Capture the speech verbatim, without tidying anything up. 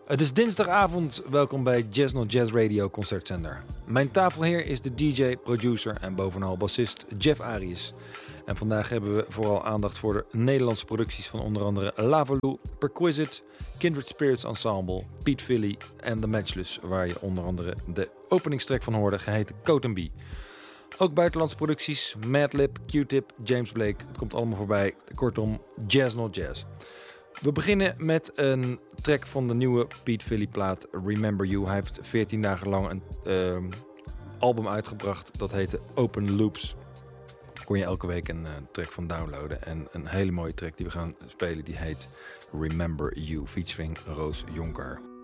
Het is dinsdagavond, welkom bij Jazz Not Jazz Radio Concertzender. Mijn tafelheer is de D J, producer en bovenal bassist Jeff Arius. En vandaag hebben we vooral aandacht voor de Nederlandse producties van onder andere Lavalou, Perquisite, Kindred Spirits Ensemble, Piet Philly en The Matchless, waar je onder andere de openingstrek van hoorde, geheten Coat and Bee. Ook buitenlandse producties, Madlib, Q-Tip, James Blake, het komt allemaal voorbij. Kortom, Jazz Not Jazz. We beginnen met een track van de nieuwe Piet Philly plaat Remember You. Hij heeft veertien dagen lang een uh, album uitgebracht, dat heette Open Loops. Daar kon je elke week een uh, track van downloaden. En een hele mooie track die we gaan spelen, die heet Remember You, featuring Roos Jonker.